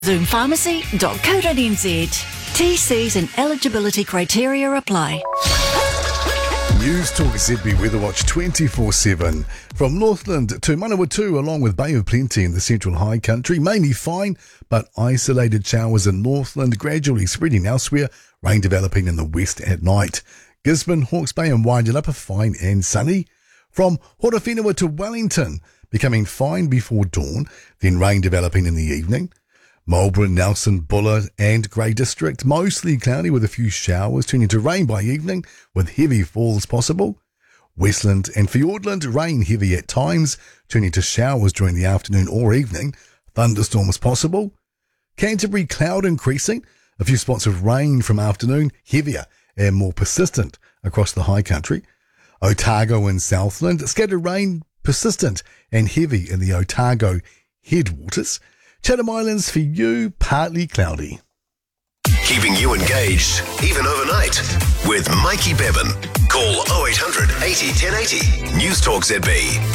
Zoompharmacy.co.nz. TCs and eligibility criteria apply. News Talk ZB Weather Watch 24/7. From Northland to Manawatu, along with Bay of Plenty in the central high country. Mainly fine, but isolated showers in Northland, gradually spreading elsewhere. Rain developing in the west at night. Gisborne, Hawke's Bay and Wairarapa, fine and sunny. From Horowhenua to Wellington, becoming fine before dawn, then rain developing in the evening. Marlborough, Nelson, Buller and Grey District, mostly cloudy with a few showers, turning to rain by evening with heavy falls possible. Westland and Fiordland, rain heavy at times, turning to showers during the afternoon or evening. Thunderstorms possible. Canterbury, cloud increasing, a few spots of rain from afternoon, heavier and more persistent across the high country. Otago and Southland, scattered rain, persistent and heavy in the Otago headwaters. Chatham Islands for you, partly cloudy. Keeping you engaged, even overnight, with Mikey Bevan. Call 0800 80 1080. News Talk ZB.